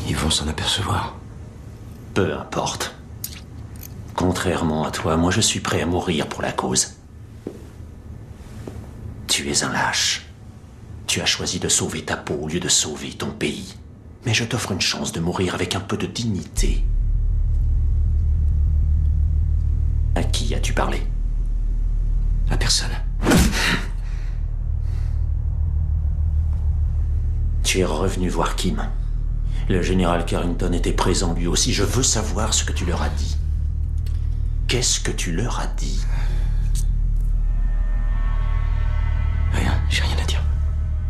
Ils vont s'en apercevoir. Peu importe. Contrairement à toi, moi je suis prêt à mourir pour la cause. Tu es un lâche. Tu as choisi de sauver ta peau au lieu de sauver ton pays. Mais je t'offre une chance de mourir avec un peu de dignité. À qui as-tu parlé? À personne. Tu es revenu voir Kim. Le général Carrington était présent lui aussi. Je veux savoir ce que tu leur as dit. Qu'est-ce que tu leur as dit?